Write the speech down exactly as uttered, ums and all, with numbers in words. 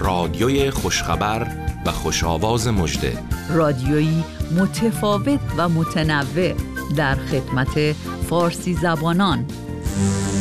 رادیوی خوشخبر و خوش‌آواز مژده، رادیویی متفاوت و متنوع در خدمت فارسی زبانان.